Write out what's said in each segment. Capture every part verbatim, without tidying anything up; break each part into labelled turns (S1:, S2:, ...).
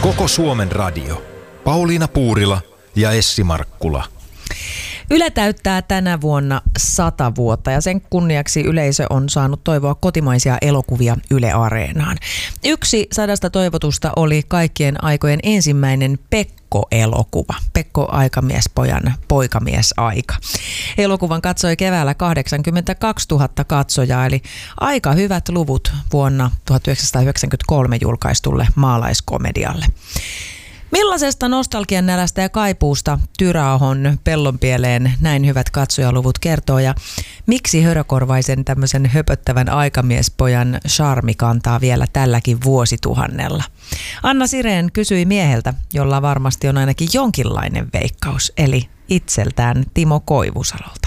S1: Koko Suomen radio. Pauliina Puurila ja Essi Markkula.
S2: Yle täyttää tänä vuonna sata vuotta ja sen kunniaksi yleisö on saanut toivoa kotimaisia elokuvia Yle Areenaan. Yksi sadasta toivotusta oli kaikkien aikojen ensimmäinen Pekko-elokuva. Pekko Aikamiespojan poikamiesaika. Elokuvan katsoi keväällä kahdeksankymmentäkaksituhatta katsojaa, eli aika hyvät luvut vuonna tuhatyhdeksänsataayhdeksänkymmentäkolme julkaistulle maalaiskomedialle. Millaisesta nostalgian nälästä ja kaipuusta Tyra-ahon Pellonpieleen näin hyvät katsojaluvut kertoo ja miksi hörökorvaisen tämmöisen höpöttävän aikamiespojan charmi kantaa vielä tälläkin vuosituhannella? Anna Sireen kysyi mieheltä, jolla varmasti on ainakin jonkinlainen veikkaus, eli itseltään Timo Koivusalolta.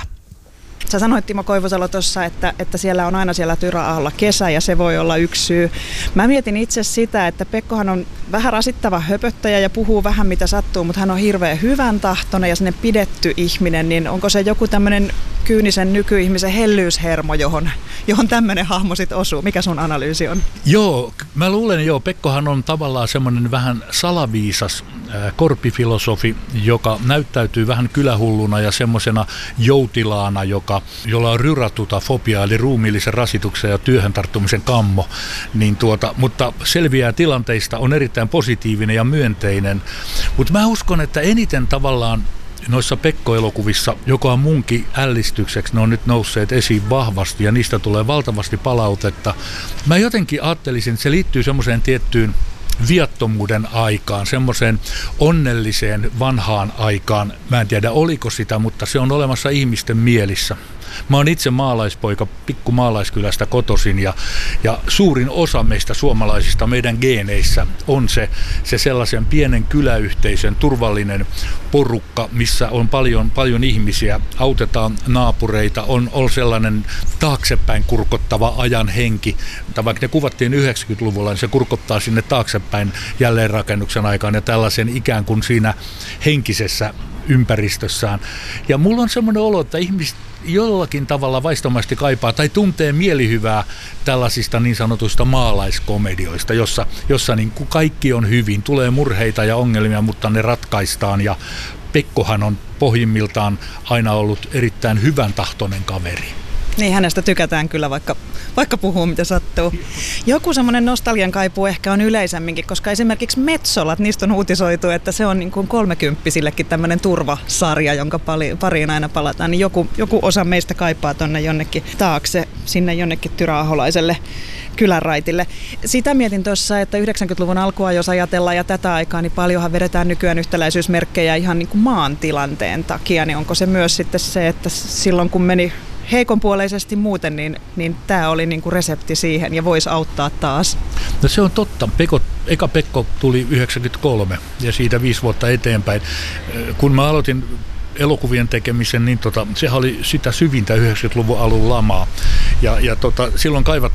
S3: Sä sanoit, Timo Koivusalo, tuossa, että, että siellä on aina siellä Tyra-aholla kesä ja se voi olla yksi syy. Mä mietin itse sitä, että Pekkohan on vähän rasittava höpöttäjä ja puhuu vähän mitä sattuu, mutta hän on hirveän hyvän tahtoinen ja sinne pidetty ihminen, niin onko se joku tämmöinen kyynisen nykyihmisen hellyyshermo, johon, johon tämmöinen hahmo sit osuu? Mikä sun analyysi on?
S4: Joo, mä luulen joo, Pekkohan on tavallaan semmoinen vähän salaviisas äh, korpifilosofi, joka näyttäytyy vähän kylähulluna ja semmoisena joutilaana, joka jolla on ryratuta fobiaa, eli ruumiillisen rasituksen ja työhön tarttumisen kammo, niin tuota, mutta selviää tilanteista, on erittäin positiivinen ja myönteinen. Mutta mä uskon, että eniten tavallaan noissa Pekko-elokuvissa, joka on munkin ällistykseksi, ne on nyt nousseet esiin vahvasti ja niistä tulee valtavasti palautetta. Mä jotenkin ajattelisin, että se liittyy semmoiseen tiettyyn viattomuuden aikaan, semmoiseen onnelliseen vanhaan aikaan. Mä en tiedä oliko sitä, mutta se on olemassa ihmisten mielissä. Mä oon itse maalaispoika, pikku maalaiskylästä kotoisin ja, ja suurin osa meistä suomalaisista meidän geeneissä on se, se sellaisen pienen kyläyhteisön turvallinen porukka, missä on paljon, paljon ihmisiä, autetaan naapureita, on, on sellainen taaksepäin kurkottava ajan henki. Tai vaikka ne kuvattiin yhdeksänkymmentäluvulla, niin se kurkottaa sinne taaksepäin jälleenrakennuksen aikaan ja tällaisen ikään kuin siinä henkisessä ympäristössään. Ja mulla on semmoinen olo, että ihmiset jollakin tavalla vaistomaisesti kaipaa tai tuntee mielihyvää tällaisista niin sanotuista maalaiskomedioista, jossa, jossa niin kuin kaikki on hyvin, tulee murheita ja ongelmia, mutta ne ratkaistaan ja Pekkohan on pohjimmiltaan aina ollut erittäin hyvän tahtoinen kaveri.
S3: Niin, hänestä tykätään kyllä, vaikka, vaikka puhuu mitä sattuu. Joku semmoinen nostalgian kaipuu ehkä on yleisemminkin, koska esimerkiksi Metsolat, niistä on uutisoitu, että se on niin kuin kolmekymppisillekin tämmöinen turvasarja, jonka pariin aina palataan. Niin joku, joku osa meistä kaipaa tonne jonnekin taakse, sinne jonnekin tyra-aholaiselle kylänraitille. Sitä mietin tuossa, että yhdeksänkymmentäluvun alkua jos ajatellaan ja tätä aikaa, niin paljonhan vedetään nykyään yhtäläisyysmerkkejä ihan niin kuin maan tilanteen takia. Niin onko se myös sitten se, että silloin kun meni heikonpuoleisesti muuten, niin, niin tämä oli niinku resepti siihen ja voisi auttaa taas.
S4: No se on totta. Pekko, eka Pekko tuli yhdeksänkymmentäkolme ja siitä viisi vuotta eteenpäin. Kun mä aloitin elokuvien tekemisen, niin tota, sehän oli sitä syvintä yhdeksänkymmentäluvun alun lamaa. Ja, ja tota, silloin kaivattiin